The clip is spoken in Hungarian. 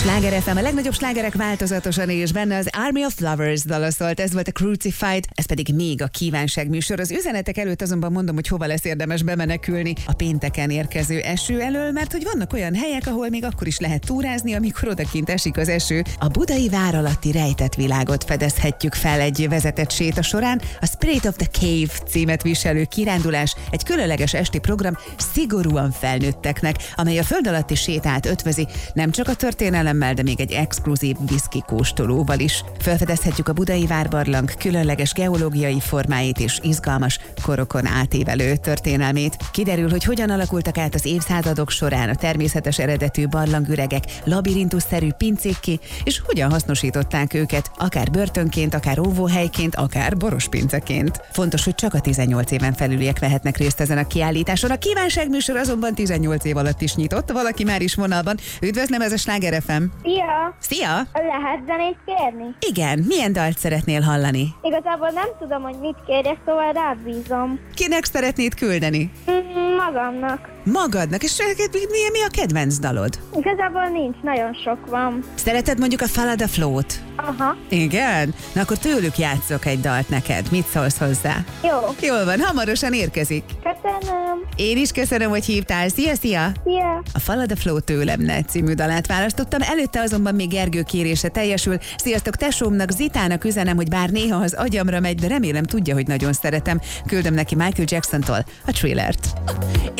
Sláger FM, a legnagyobb slágerek változatosan, és benne az Army of Lovers dala szólt, ez volt a Crucified, ez pedig még a kívánság műsor. Az üzenetek előtt azonban mondom, hogy hova lesz érdemes bemenekülni a pénteken érkező eső elől, mert hogy vannak olyan helyek, ahol még akkor is lehet túrázni, amikor odakint esik az eső. A budai vár alatti rejtett világot fedezhetjük fel egy vezetett séta során. A Spirit of the Cave címet viselő kirándulás egy különleges esti program szigorúan felnőtteknek, amely a föld alatti sétát ötvözi, nem csak a történelemmel, de még egy exkluzív viszki kóstolóval is. Felfedezhetjük a budai várbarlang különleges geológiai formáit és izgalmas korokon átívelő történelmét. Kiderül, hogy hogyan alakultak át az évszázadok során a természetes eredetű barlangüregek labirintusszerű pincékké, és hogyan hasznosították őket, akár börtönként, akár óvóhelyként, akár borospinceként. Fontos, hogy csak a 18 éven felüliek vehetnek részt ezen a kiállításon. A kívánságműsor azonban 18 év alatt is nyitott, valaki már is vonalban. Üdvözlöm, ez a Sláger FM. Szia! Szia! Lehet zenét kérni? Igen, milyen dalt szeretnél hallani? Igazából nem tudom, hogy mit kérjek, szóval rád bízom. Kinek szeretnéd küldeni? Magamnak. Magadnak, és mi a kedvenc dalod? Igazából nincs, nagyon sok van. Szereted mondjuk a Follow the Flow-t? Aha. Igen? Na akkor tőlük játszok egy dalt neked. Mit szólsz hozzá? Jó. Jól van, hamarosan érkezik. Köszönöm. Én is köszönöm, hogy hívtál. Szia, szia! Szia! A Follow the Flow tőlem ne című dalát választottam, előtte azonban még Gergő kérése teljesül. Sziasztok, tesómnak, Zitának üzenem, hogy bár néha az agyamra megy, de remélem tudja, hogy nagyon szeretem. Küldöm neki Michael Jacksontól a Thrillert.